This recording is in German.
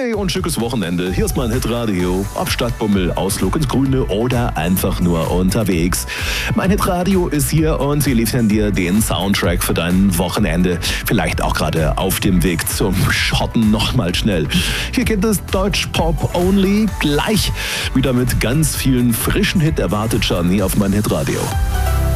Hey und schickes Wochenende. Hier ist mein Hitradio. Ob Stadtbummel, Ausflug ins Grüne oder einfach nur unterwegs. Mein Hitradio ist hier und wir liefern dir den Soundtrack für dein Wochenende. Vielleicht auch gerade auf dem Weg zum Schotten nochmal schnell. Hier geht es Deutsch-Pop only. Gleich wieder mit ganz vielen frischen Hit erwartet schon hier auf mein Hitradio.